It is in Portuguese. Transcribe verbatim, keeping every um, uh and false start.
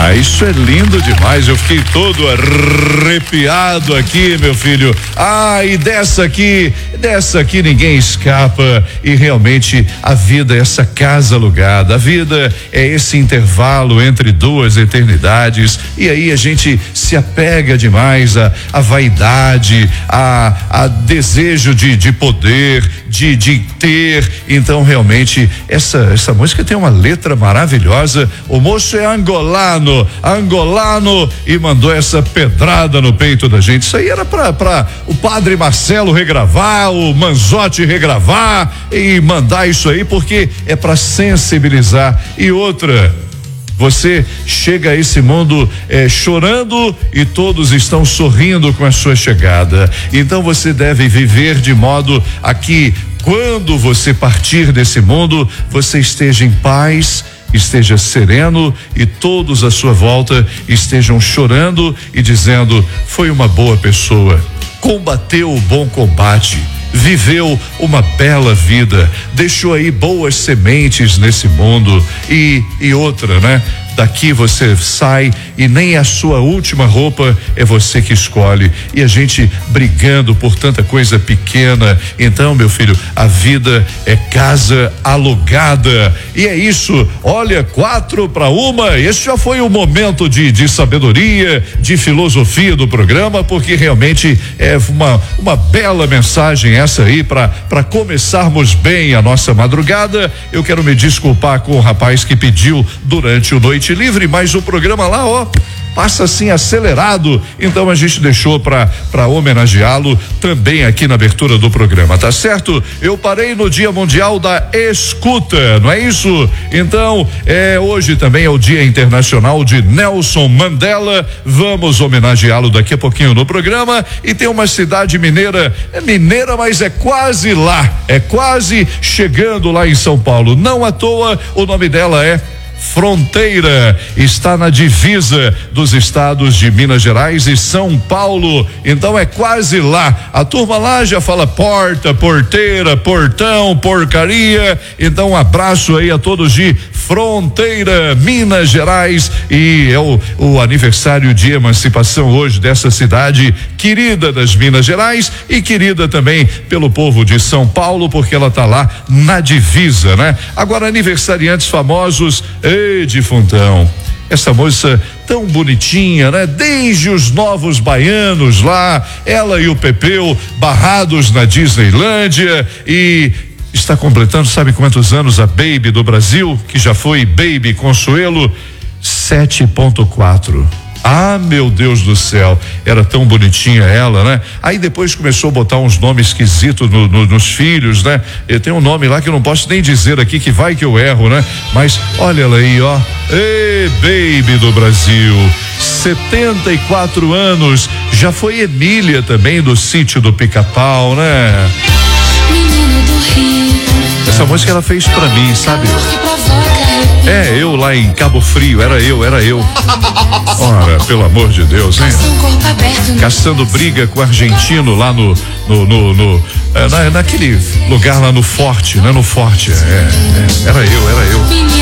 Ah, isso é lindo demais, eu fiquei todo arrepiado aqui, meu filho. Ah, e dessa aqui, dessa aqui ninguém escapa, e realmente a vida é essa casa alugada, a vida é esse intervalo entre duas eternidades, e aí a gente se apega demais a, a vaidade, a, a desejo de, de poder, de, de ter. Então realmente essa, essa música tem uma letra maravilhosa. O moço é angolano, angolano, e mandou essa pedrada no peito da gente. Isso aí era pra, pra o padre Marcelo regravar, o Manzotti regravar e mandar isso aí, porque é pra sensibilizar. E outra, você chega a esse mundo eh, chorando e todos estão sorrindo com a sua chegada. Então você deve viver de modo a que quando você partir desse mundo, você esteja em paz, esteja sereno e todos à sua volta estejam chorando e dizendo: foi uma boa pessoa, combateu o bom combate, viveu uma bela vida, deixou aí boas sementes nesse mundo. E, e outra, né? Daqui você sai e nem a sua última roupa é você que escolhe, e a gente brigando por tanta coisa pequena. Então, meu filho, a vida é casa alugada, e é isso. Olha, quatro para uma. Esse já foi o momento de, de sabedoria, de filosofia do programa, porque realmente é uma uma bela mensagem essa aí para para começarmos bem a nossa madrugada. Eu quero me desculpar com o rapaz que pediu durante o Noite Livre, mas o programa lá, ó, passa assim acelerado, então a gente deixou para para homenageá-lo também aqui na abertura do programa, tá certo? Eu parei no Dia Mundial da Escuta, não é isso? Então, é, hoje também é o Dia Internacional de Nelson Mandela. Vamos homenageá-lo daqui a pouquinho no programa. E tem uma cidade mineira, é mineira, mas é quase lá, é quase chegando lá em São Paulo. Não à toa, o nome dela é Fronteira, está na divisa dos estados de Minas Gerais e São Paulo, então é quase lá. A turma lá já fala porta, porteira, portão, porcaria. Então um abraço aí a todos de Fronteira, Minas Gerais, e é o, o aniversário de emancipação hoje dessa cidade querida das Minas Gerais, e querida também pelo povo de São Paulo, porque ela tá lá na divisa, né? Agora, aniversariantes famosos. Ei, defuntão, essa moça tão bonitinha, né? Desde os Novos Baianos lá, ela e o Pepeu barrados na Disneylândia, e está completando, sabe quantos anos a Baby do Brasil, que já foi Baby Consuelo? sete ponto quatro. Ah, meu Deus do céu, era tão bonitinha ela, né? Aí depois começou a botar uns nomes esquisitos no, no, nos filhos, né? E tem um nome lá que eu não posso nem dizer aqui, que vai que eu erro, né? Mas olha ela aí, ó. Ei, Baby do Brasil, setenta e quatro anos. Já foi Emília também, do Sítio do Pica-Pau, né? Menino do Rio. Essa música ela fez pra mim, sabe? É, eu lá em Cabo Frio, era eu, era eu. Ora, pelo amor de Deus, hein? Caçando briga com o argentino lá no, no, no, no é, na, naquele lugar lá no Forte, né? No Forte, é, é, era eu, era eu.